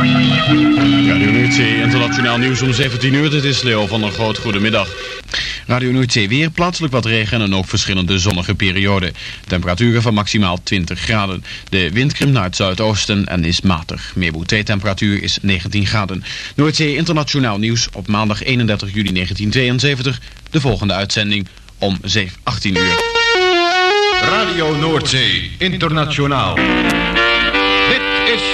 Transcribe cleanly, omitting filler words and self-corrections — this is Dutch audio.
Radio Noordzee, internationaal nieuws om 17 uur. Dit is Leo van der Groot. Goedemiddag. Radio Noordzee weer, plaatselijk wat regen en ook verschillende zonnige perioden. Temperaturen van maximaal 20 graden. De wind krimpt naar het zuidoosten en is matig. Meerboetetemperatuur is 19 graden. Noordzee, internationaal nieuws op maandag 31 juli 1972. De volgende uitzending om 18 uur. Radio Noordzee, internationaal. Dit is